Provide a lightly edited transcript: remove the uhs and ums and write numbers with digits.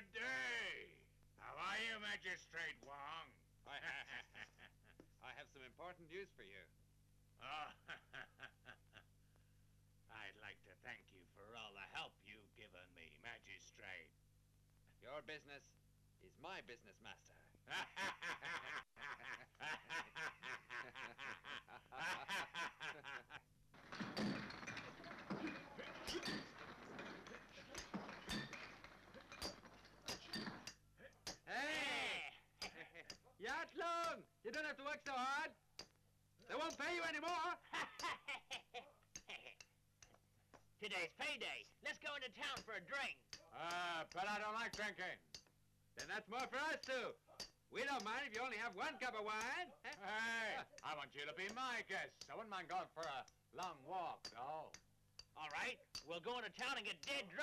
Good day. How are you, Magistrate Wong? I have some important news for you. Oh, I'd like to thank you for all the help you've given me, Magistrate. Your business is my business, Master. Hey! Yatlung! You don't have to work so hard. They won't pay you anymore. Today's payday. Let's go into town for a drink. But I don't like drinking. Then that's more for us, too. We don't mind if you only have one cup of wine. Hey, I want you to be my guest. I wouldn't mind going for a long walk, though. All right, we'll go into town and get dead drunk.